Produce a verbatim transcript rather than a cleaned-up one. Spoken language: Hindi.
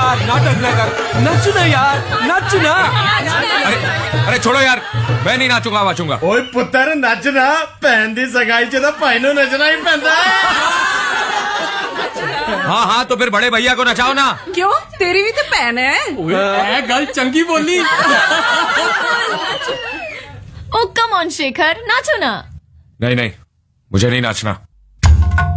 यार नाटक ना कर, नच ना यार, नच ना। अरे अरे छोड़ो यार, मैं नहीं नाचूंगा वाचूंगा। ओए पुत्र नचना, भैन दी सगाई च तो भाई नूं नचना ही पैंदा। हाँ हाँ तो फिर बड़े भैया को नचाओ ना। क्यों, तेरी भी तो भैन है। ओए गल चंगी बोली। ओ कम ऑन शेखर, नाचो ना। नहीं नहीं, मुझे नहीं नाचना।